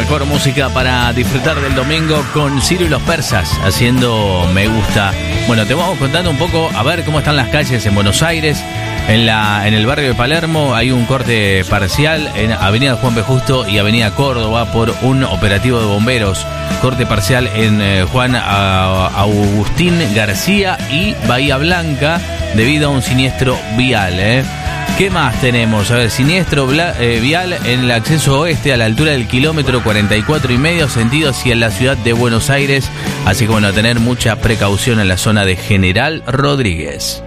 mejor música para disfrutar del domingo con Ciro y los Persas haciendo Me Gusta. Bueno, te vamos contando un poco a ver cómo están las calles en Buenos Aires. En el barrio de Palermo hay un corte parcial en Avenida Juan B. Justo y Avenida Córdoba por un operativo de bomberos. Corte parcial en Juan Agustín García y Bahía Blanca debido a un siniestro vial, ¿Qué más tenemos? A ver, siniestro vial en el acceso oeste a la altura del kilómetro 44,5 sentido hacia la ciudad de Buenos Aires. Así que bueno, tener mucha precaución en la zona de General Rodríguez.